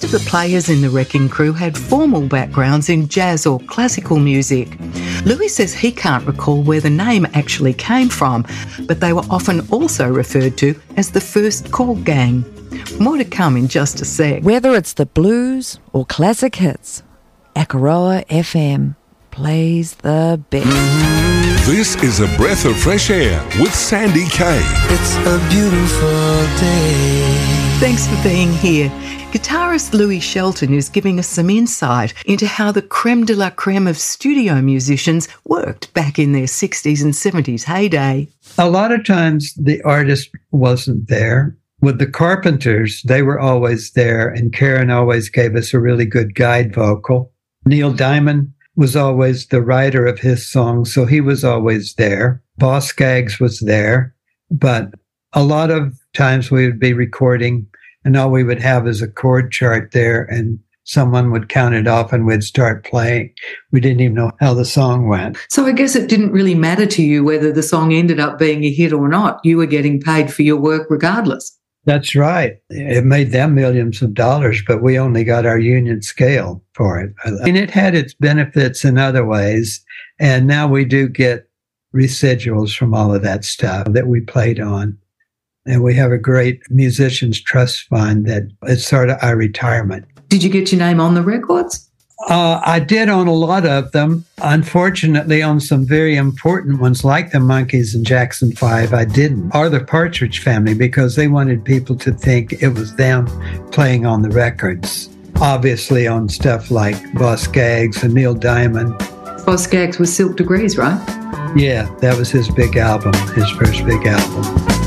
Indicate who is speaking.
Speaker 1: of the players in the Wrecking Crew had formal backgrounds in jazz or classical music. Louis says he can't recall where the name actually came from, but they were often also referred to as the First Call Gang. More to come in just a sec.
Speaker 2: Whether it's the blues or classic hits, Akaroa FM plays the best.
Speaker 3: This is A Breath of Fresh Air with Sandy Kay.
Speaker 4: It's a beautiful day.
Speaker 1: Thanks for being here. Guitarist Louis Shelton is giving us some insight into how the creme de la creme of studio musicians worked back in their 60s and 70s heyday.
Speaker 5: A lot of times the artist wasn't there. With the Carpenters, they were always there, and Karen always gave us a really good guide vocal. Neil Diamond was always the writer of his songs, so he was always there. Boss Skaggs was there, but a lot of times we would be recording and all we would have is a chord chart there, and someone would count it off and we'd start playing. We didn't even know how the song went.
Speaker 1: So I guess it didn't really matter to you whether the song ended up being a hit or not. You were getting paid for your work regardless.
Speaker 5: That's right. It made them millions of dollars, but we only got our union scale for it. And it had its benefits in other ways. And now we do get residuals from all of that stuff that we played on. And we have a great musicians trust fund that is sort of our retirement.
Speaker 1: Did you get your name on the records?
Speaker 5: I did on a lot of them. Unfortunately, on some very important ones like the Monkees and Jackson 5, I didn't. Or the Partridge Family, because they wanted people to think it was them playing on the records. Obviously on stuff like Boss Skaggs and Neil Diamond.
Speaker 1: Boss Skaggs was Silk Degrees, right?
Speaker 5: Yeah, that was his big album, his first big album.